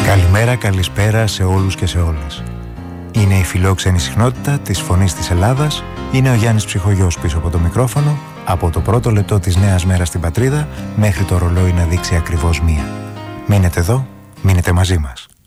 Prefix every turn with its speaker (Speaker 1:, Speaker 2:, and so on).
Speaker 1: Καλημέρα, καλησπέρα σε όλους και σε όλες. Είναι η φιλόξενη συχνότητα της Φωνής της Ελλάδας. Είναι ο Γιάννης Ψυχογιός πίσω από το μικρόφωνο, από το πρώτο λεπτό της νέας μέρας στην πατρίδα μέχρι το ρολόι να δείξει ακριβώς 1. Μείνετε εδώ, μείνετε μαζί μας.